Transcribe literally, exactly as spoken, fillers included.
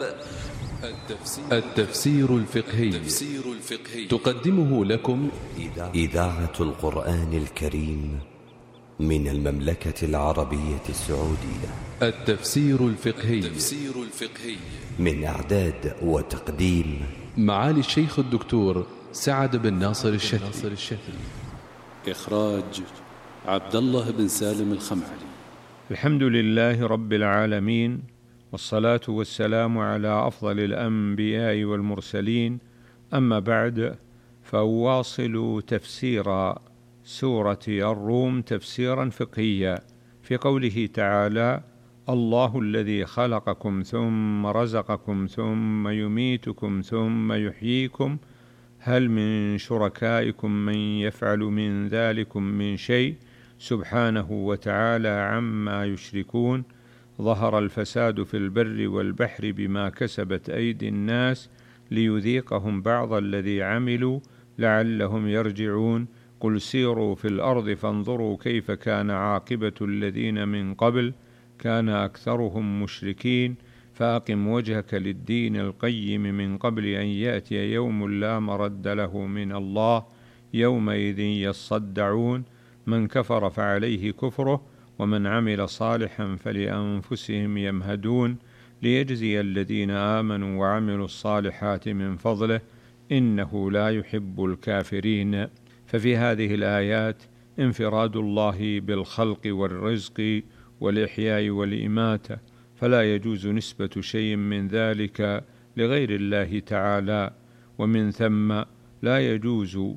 التفسير الفقهي تقدمه لكم إذاعة القرآن الكريم من المملكة العربية السعودية. التفسير الفقهي من إعداد وتقديم معالي الشيخ الدكتور سعد بن ناصر الشافعي. إخراج عبد الله بن سالم الخمعلي. الحمد لله رب العالمين، والصلاة والسلام على أفضل الأنبياء والمرسلين، أما بعد، فأواصل تفسير سورة الروم تفسيرا فقهيا في قوله تعالى: الله الذي خلقكم ثم رزقكم ثم يميتكم ثم يحييكم هل من شركائكم من يفعل من ذلكم من شيء سبحانه وتعالى عما يشركون. ظهر الفساد في البر والبحر بما كسبت أيدي الناس ليذيقهم بعض الذي عملوا لعلهم يرجعون. قل سيروا في الأرض فانظروا كيف كان عاقبة الذين من قبل كان أكثرهم مشركين فأقم وجهك للدين القيم من قبل أن يأتي يوم لا مرد له من الله يومئذ يصدعون. من كفر فعليه كفره ومن عمل صالحا فلأنفسهم يمهدون ليجزي الذين آمنوا وعملوا الصالحات من فضله إنه لا يحب الكافرين. ففي هذه الآيات انفراد الله بالخلق والرزق والإحياء والإماتة، فلا يجوز نسبة شيء من ذلك لغير الله تعالى، ومن ثم لا يجوز